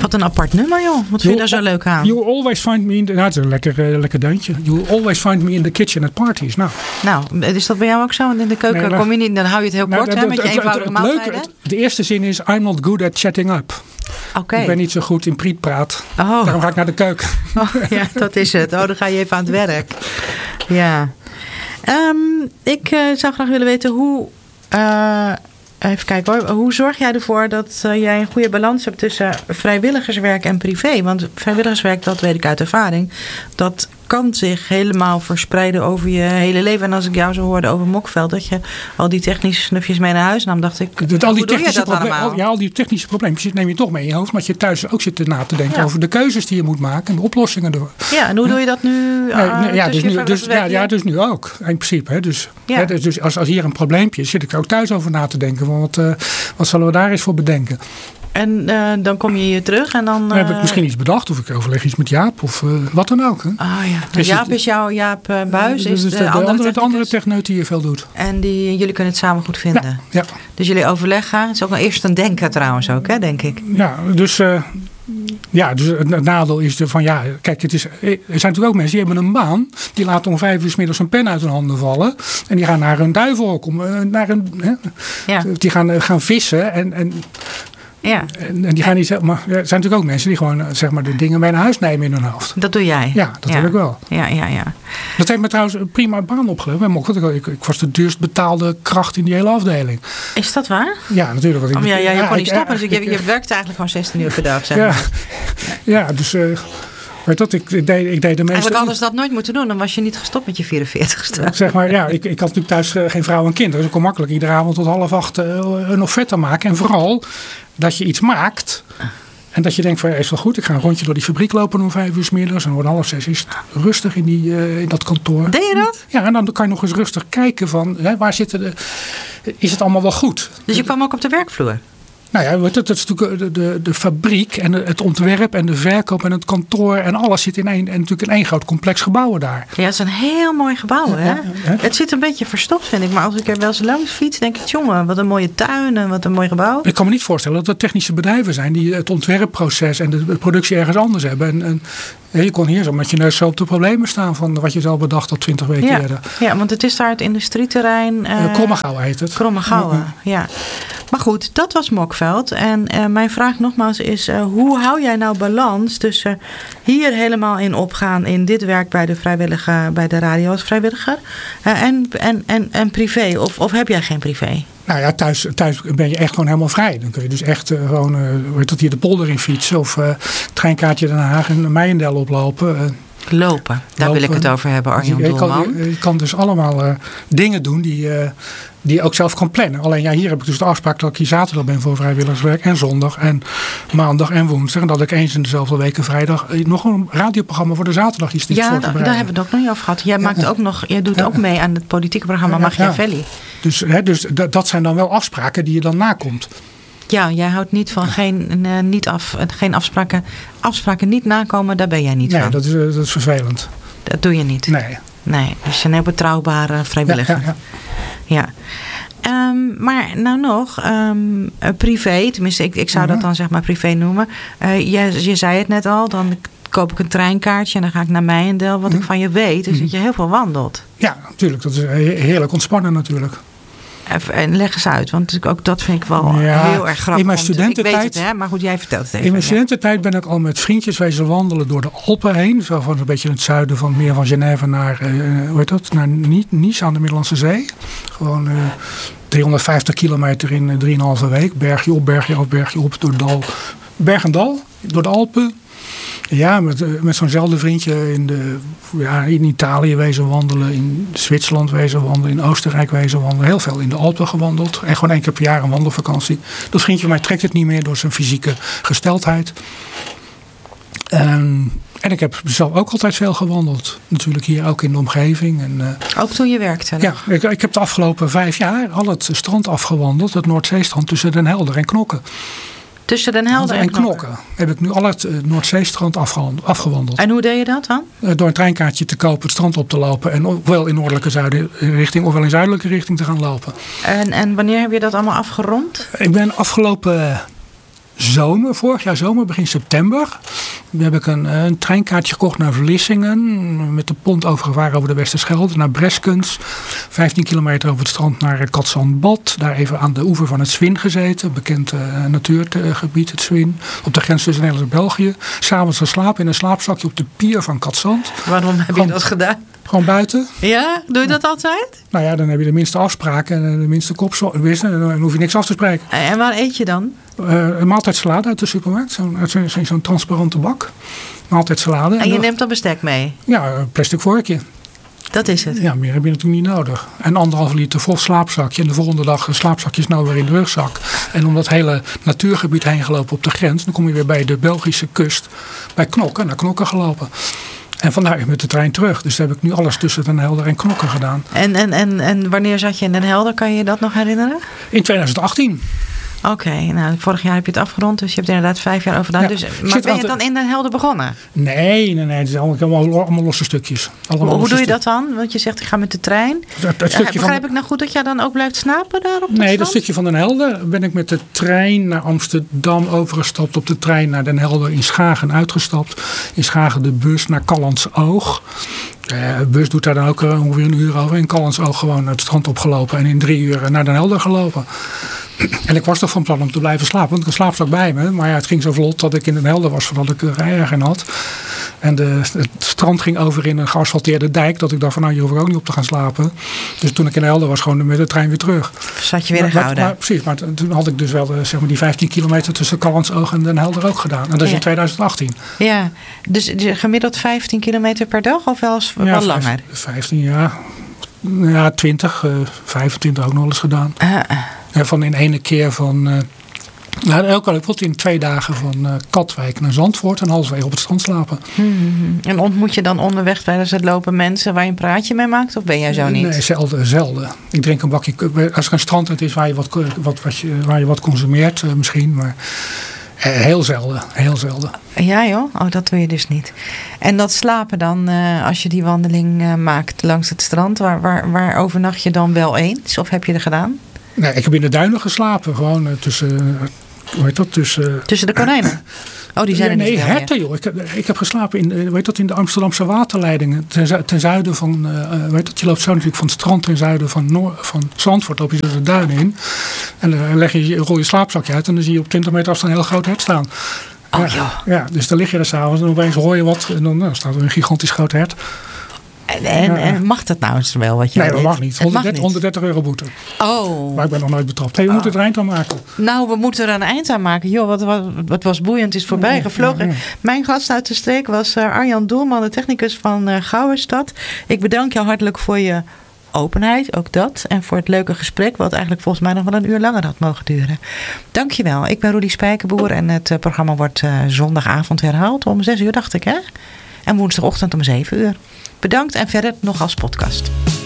Wat een apart nummer, joh. Wat vind je daar zo leuk aan? You always find me in the... Nou, het is een lekker deuntje. You always find me in the kitchen at parties. Nou, is dat bij jou ook zo? Want in de keuken kom je niet... Dan hou je het heel kort, hè, met je eenvoudige maaltijden. Leuke, de eerste zin is... I'm not good at chatting up. Okay. Ik ben niet zo goed in prietpraat. Oh. Daarom ga ik naar de keuken. Oh, ja, dat is het. Dan ga je even aan het werk. Ja. Ik zou graag willen weten hoe... even kijken hoor. Hoe zorg jij ervoor dat jij een goede balans hebt tussen vrijwilligerswerk en privé? Want vrijwilligerswerk, dat weet ik uit ervaring, dat kan zich helemaal verspreiden over je hele leven. En als ik jou zo hoorde over Mokveld, dat je al die technische snufjes mee naar huis nam, dacht ik, hoe doe je dat allemaal? Ja, al die technische probleem neem je toch mee in je hoofd, maar je thuis ook zit na te denken over de keuzes die je moet maken en de oplossingen ervoor. Ja, en hoe doe je dat nu? Dus nu ook, in principe. Hè. Dus als hier een probleempje is, zit ik er ook thuis over na te denken. Wat zullen we daar eens voor bedenken? En dan kom je hier terug en dan... heb ik misschien iets bedacht of ik overleg iets met Jaap of wat dan ook. Hè. Ah ja, Jaap is Jaap Buijs is de andere techneut die je veel doet. En jullie kunnen het samen goed vinden. Ja. Dus jullie overleggen. Het is ook eerst een denken trouwens ook, hè, denk ik. Ja, dus het nadeel is kijk, er zijn natuurlijk ook mensen die hebben een baan. Die laten om 5 uur 's middags een pen uit hun handen vallen. En die gaan naar een duivelhok. Die gaan vissen en ja. En die gaan niet, maar er zijn natuurlijk ook mensen die gewoon zeg maar de dingen mee naar huis nemen in hun hoofd. Dat doe jij? Ja, dat wil ik wel. Ja. Dat heeft me trouwens een prima baan opgeleverd. Ik was de duurst betaalde kracht in die hele afdeling. Is dat waar? Ja, natuurlijk. Je kon niet stoppen, dus je werkte eigenlijk gewoon 16 uur per dag. Zeg maar. Ja, dus... Ik deed de meeste... Eigenlijk hadden ze dat nooit moeten doen. Dan was je niet gestopt met je 44ste. Zeg maar, ik had natuurlijk thuis geen vrouw en kind. Dus ik kon makkelijk iedere avond tot 7:30 een offerte maken. En vooral dat je iets maakt. En dat je denkt van, is wel goed. Ik ga een rondje door die fabriek lopen om 5 uur 's middags. En om 5:30 is het rustig in dat kantoor. Deed je dat? Ja, en dan kan je nog eens rustig kijken van, waar zitten is het allemaal wel goed? Dus je kwam ook op de werkvloer? Nou ja, dat is natuurlijk de fabriek en het ontwerp en de verkoop en het kantoor en alles zit natuurlijk in één groot complex gebouwen daar. Ja, het is een heel mooi gebouw, hè? Ja. Het zit een beetje verstopt, vind ik. Maar als ik er wel eens langs fiets, denk ik, jongen, wat een mooie tuin en wat een mooi gebouw. Ik kan me niet voorstellen dat er technische bedrijven zijn die het ontwerpproces en de productie ergens anders hebben. En je kon hier zo met je neus zo op de problemen staan van wat je zelf bedacht al 20 weken eerder. Ja, want het is daar het industrieterrein. Krommegouwen heet het. Krommegouwen, ja. Maar goed, dat was Mokveld. En mijn vraag nogmaals is, hoe hou jij nou balans tussen hier helemaal in opgaan in dit werk bij de radio als vrijwilliger en privé? Of heb jij geen privé? Nou ja, thuis ben je echt gewoon helemaal vrij. Dan kun je dus echt gewoon hier de polder in fietsen of treinkaartje Den Haag en Meijendel oplopen. Lopen, daar wil ik het over hebben, Arjan Doelman. Je kan dus allemaal dingen doen die je ook zelf kan plannen. Alleen hier heb ik dus de afspraak dat ik hier zaterdag ben voor vrijwilligerswerk en zondag en maandag en woensdag. En dat ik eens in dezelfde week en vrijdag nog een radioprogramma voor de zaterdag is voor te bereiden. Ja, daar hebben we het ook nog niet over gehad. Jij doet ook mee aan het politieke programma Machiavelli. Dus dat zijn dan wel afspraken die je dan nakomt. Ja, jij houdt niet van geen afspraken niet nakomen, daar ben jij niet van. Nee, dat is vervelend. Dat doe je niet? Nee, dus je een heel betrouwbare vrijwilliger. Ja. Maar nou nog, privé, tenminste ik zou dat dan zeg maar privé noemen. Je zei het net al, dan koop ik een treinkaartje en dan ga ik naar Meijendel. Wat ik van je weet, is dat je heel veel wandelt. Ja, natuurlijk. Dat is heerlijk ontspannen natuurlijk. En leg eens uit, want ook dat vind ik wel heel erg grappig. In mijn studententijd, ik weet het, hè, maar goed, jij vertelt het even. In mijn studententijd ben ik al met vriendjes wezen wandelen door de Alpen heen. Zo van een beetje in het zuiden van meer van Genève naar, naar Nice aan de Middellandse Zee. Gewoon 350 kilometer in 3,5 week. Bergje op, bergje af, bergje op, door berg en dal, door de Alpen. Ja, met zo'nzelfde vriendje in Italië wezen wandelen, in Zwitserland wezen wandelen, in Oostenrijk wezen wandelen. Heel veel in de Alpen gewandeld. En gewoon 1 keer per jaar een wandelvakantie. Dat vriendje van mij trekt het niet meer door zijn fysieke gesteldheid. En ik heb zelf ook altijd veel gewandeld. Natuurlijk hier ook in de omgeving. Ook toen je werkte? Ja, ik heb de afgelopen 5 jaar al het strand afgewandeld. Het Noordzeestrand tussen Den Helder en Knokken. Tussen Den Helder en Knokken heb ik nu al het Noordzeestrand afgewandeld. En hoe deed je dat dan? Door een treinkaartje te kopen, het strand op te lopen. En ofwel in noordelijke richting ofwel in zuidelijke richting te gaan lopen. En wanneer heb je dat allemaal afgerond? Ik ben afgelopen vorig jaar zomer, begin september. Toen heb ik een treinkaartje gekocht naar Vlissingen. Met de pont overgevaren over de Westerschelde naar Breskens. 15 kilometer over het strand naar Cadzand-Bad. Daar even aan de oever van het Zwin gezeten. Bekend natuurgebied, het Zwin. Op de grens tussen Nederland en België. 'S Avonds geslapen in een slaapzakje op de pier van Cadzand. Waarom heb je dat gedaan? Gewoon buiten. Ja, doe je dat altijd? Nou ja, dan heb je de minste afspraken en de minste kopwissen. En dan hoef je niks af te spreken. En waar eet je dan? Een maaltijdsalade uit de supermarkt. Zo'n transparante bak. Maaltijdsalade. En je neemt dan bestek mee? Ja, een plastic vorkje. Dat is het? Ja, meer heb je natuurlijk niet nodig. En 1,5 liter vol slaapzakje. En de volgende dag een slaapzakje snel weer in de rugzak. En om dat hele natuurgebied heen gelopen op de grens. Dan kom je weer bij de Belgische kust. Bij Knokke, naar Knokke gelopen. En vandaar met de trein terug. Dus daar heb ik nu alles tussen Den Helder en Knokke gedaan. En wanneer zat je in Den Helder? Kan je je dat nog herinneren? In 2018. Oké, nou vorig jaar heb je het afgerond. Dus je hebt er inderdaad 5 jaar over gedaan. Ja, dus, maar ben je dan in Den Helder begonnen? Nee. Het is allemaal losse stukjes. Hoe doe je dat dan? Want je zegt ik ga met de trein. Begrijp ik nou goed dat jij dan ook blijft slapen daar op Nee, dat stukje van Den Helder ben ik met de trein naar Amsterdam overgestapt. Op de trein naar Den Helder in Schagen uitgestapt. In Schagen de bus naar Callantsoog. De bus doet daar dan ook ongeveer een uur over. In Callantsoog gewoon het strand opgelopen. En in 3 uur naar Den Helder gelopen. En ik was toch van plan om te blijven slapen. Want ik had een slaapzak bij me. Maar ja, het ging zo vlot dat ik in Den Helder was voordat ik er erg in had. En het strand ging over in een geasfalteerde dijk. Dat ik dacht van nou, hier hoef ik ook niet op te gaan slapen. Dus toen ik in Den Helder was, gewoon met de trein weer terug. Zat je weer in Gouda? Precies, maar toen had ik dus wel die 15 kilometer tussen Callantsoog en Den Helder ook gedaan. En dat is in 2018. Ja, dus gemiddeld 15 kilometer per dag of wel langer? 15 jaar. Ja, 20, 25 ook nog eens gedaan. Van in ene keer van... ook al in 2 dagen van Katwijk naar Zandvoort en halfweg op het strand slapen. En ontmoet je dan onderweg tijdens het lopen mensen waar je een praatje mee maakt? Of ben jij zo niet? Nee, zelden. Ik drink een bakje... Als er een strandtent is waar je wat consumeert misschien, maar... Heel zelden. Ja joh, dat doe je dus niet. En dat slapen dan, als je die wandeling maakt langs het strand, waar overnacht je dan wel eens? Of heb je er gedaan? Nee, ik heb in de duinen geslapen. Gewoon tussen... Hoe heet dat? Tussen de konijnen? Oh, die zijn er niet. Nee, herten joh. Ik heb geslapen in de Amsterdamse waterleidingen. Ten zuiden van... je loopt zo natuurlijk van het strand ten zuiden van Zandvoort. Loop je de duinen in. En dan rol je slaapzakje uit. En dan zie je op 20 meter afstand een heel groot hert staan. Ja, dus dan lig je er s'avonds en opeens hoor je wat. En dan staat er een gigantisch groot hert. En mag dat nou eens wel wat je Nee, dat mag niet. 130 euro boete. Oh. Maar ik ben nog nooit betrapt. We moeten er eind aan maken. Nou, we moeten er een eind aan maken. Joh, wat was boeiend, is voorbij gevlogen. Ja. Mijn gast uit de streek was Arjan Doelman, de technicus van Gouwestad. Ik bedank jou hartelijk voor je openheid, ook dat. En voor het leuke gesprek, wat eigenlijk volgens mij nog wel een uur langer had mogen duren. Dankjewel. Ik ben Rudy Spijkerboer en het programma wordt zondagavond herhaald om 6 uur, dacht ik, hè? En woensdagochtend om 7 uur. Bedankt en verder nog als podcast.